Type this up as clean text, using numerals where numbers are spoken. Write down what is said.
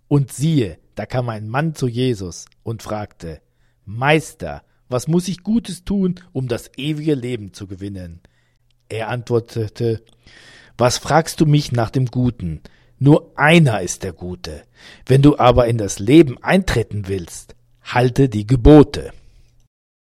Und siehe, da kam ein Mann zu Jesus und fragte: Meister, was muss ich Gutes tun, um das ewige Leben zu gewinnen? Er antwortete: Was fragst du mich nach dem Guten? Nur einer ist der Gute. Wenn du aber in das Leben eintreten willst, halte die Gebote.